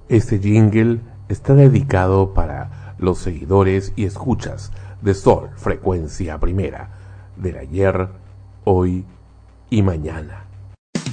Este jingle está dedicado para los seguidores y escuchas de Sol Frecuencia Primera, del ayer, hoy y mañana.